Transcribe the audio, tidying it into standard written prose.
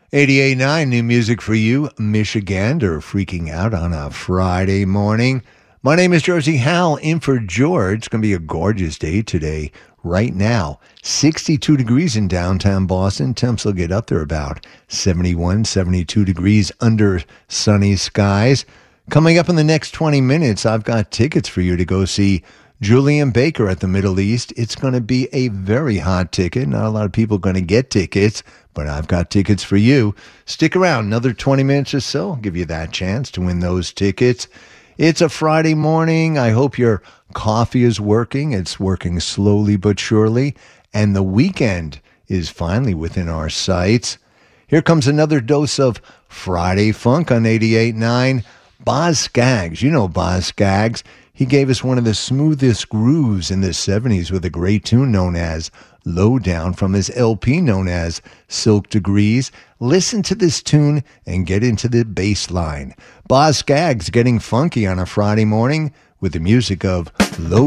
88.9 new music for you, Michigander, freaking out on a Friday morning. My name is Jersey Hal, in for George. It's going to be a gorgeous day today. Right now, 62 degrees in downtown Boston. Temps will get up there about 71, 72 degrees under sunny skies. Coming up in the next 20 minutes, I've got tickets for you to go see Julian Baker at the Middle East. It's going to be a very hot ticket. Not a lot of people are going to get tickets, but I've got tickets for you. Stick around another 20 minutes or so. I'll give you that chance to win those tickets. It's a Friday morning. I hope your coffee is working. It's working slowly but surely. And the weekend is finally within our sights. Here comes another dose of Friday Funk on 88.9. Boz Scaggs. You know Boz Scaggs. He gave us one of the smoothest grooves in the 70s with a great tune known as Lowdown from his LP known as Silk Degrees. Listen to this tune and get into the bass line. Boz Scaggs getting funky on a Friday morning with the music of Low